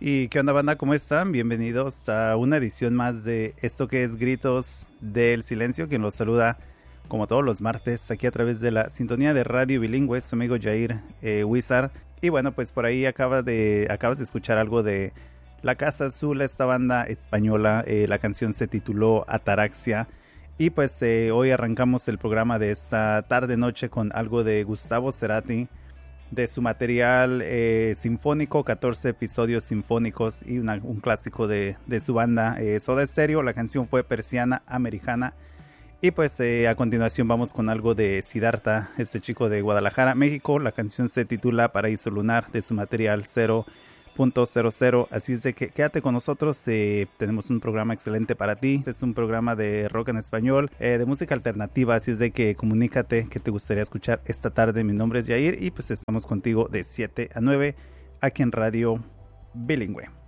¿Y qué onda, banda? ¿Cómo están? Bienvenidos a una edición más de esto que es Gritos del Silencio, quien los saluda como todos los martes aquí a través de la sintonía de Radio Bilingüe, su amigo Jair Wizard. Y bueno, pues por ahí acabas de escuchar algo de La Casa Azul, esta banda española. La canción se tituló Ataraxia. Y pues hoy arrancamos el programa de esta tarde-noche con algo de Gustavo Cerati, de su material sinfónico, 14 episodios sinfónicos y un clásico de su banda Soda Stereo. La canción fue Persiana Americana. Y pues a continuación vamos con algo de Siddhartha, este chico de Guadalajara, México. La canción se titula Paraíso Lunar, de su material 0.00. Así es de que quédate con nosotros, tenemos un programa excelente para ti. Es un programa de rock en español, de música alternativa, así es de que comunícate que te gustaría escuchar esta tarde. Mi nombre es Jair y pues estamos contigo de 7 a 9 aquí en Radio Bilingüe.